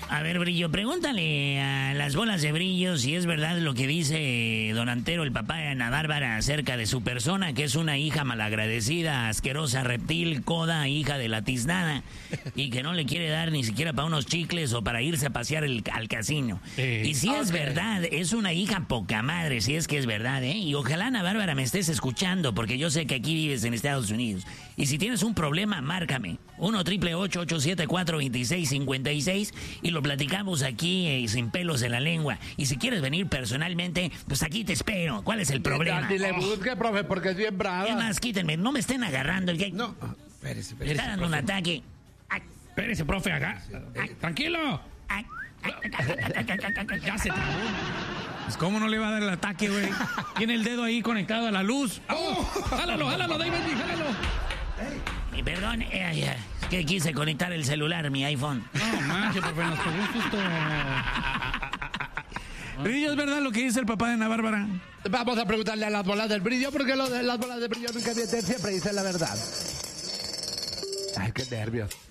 A ver, Brillo, pregúntale a las bolas de brillo si es verdad lo que dice don Antero, el papá de Ana Bárbara, acerca de su persona, que es una hija malagradecida, asquerosa, reptil, coda, hija de la tiznada, y que no le quiere dar ni siquiera para unos chicles o para irse a pasear al casino. Y si es verdad, es una hija poca madre, si es que es verdad, ¿eh? Y ojalá, Ana Bárbara, me estés escuchando, porque yo sé que aquí vives en Estados Unidos. Y si tienes un problema, márcame. 1-888-874-2656 y lo platicamos aquí sin pelos en la lengua. Y si quieres venir personalmente, pues aquí te espero. ¿Cuál es el problema? Dile, busque, profe, porque es bien brava. Es más, quítenme, no me estén agarrando. No, espérese. Me está dando un ataque. Espérese, profe, acá. Tranquilo. Ya se trabó. Pues, ¿cómo no le va a dar el ataque, güey? Tiene el dedo ahí conectado a la luz. Jálalo, David, jálalo. Y perdón, es que quise conectar el celular, mi iPhone. No, manches, profe, nos pegó un susto. Brillo, ¿es verdad lo que dice el papá de Ana Bárbara? Vamos a preguntarle a las bolas del brillo, porque lo de las bolas del brillo nunca mienten, siempre dicen la verdad. Ay, qué nervios.